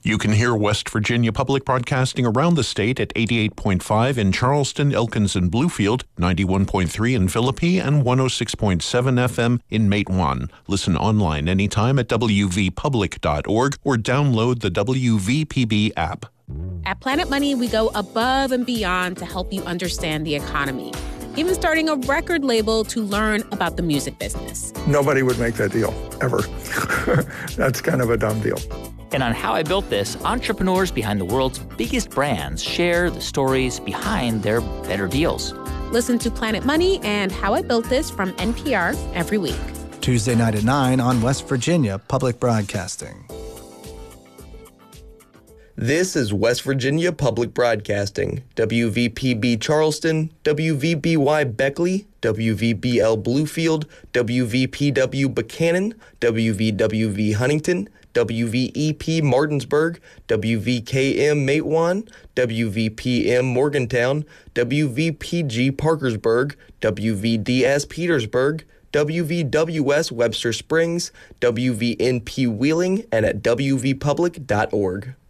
You can hear West Virginia Public Broadcasting around the state at 88.5 in Charleston, Elkins, and Bluefield, 91.3 in Philippi, and 106.7 FM in Matewan. Listen online anytime at wvpublic.org or download the WVPB app. At Planet Money, we go above and beyond to help you understand the economy, even starting a record label to learn about the music business. Nobody would make that deal, ever. That's kind of a dumb deal. And on How I Built This, entrepreneurs behind the world's biggest brands share the stories behind their better deals. Listen to Planet Money and How I Built This from NPR every week. Tuesday night at 9 on West Virginia Public Broadcasting. This is West Virginia Public Broadcasting, WVPB Charleston, WVBY Beckley, WVBL Bluefield, WVPW Buchanan, WVWV Huntington, WVEP Martinsburg, WVKM Matewan, WVPM Morgantown, WVPG Parkersburg, WVDS Petersburg, WVWS Webster Springs, WVNP Wheeling, and at wvpublic.org.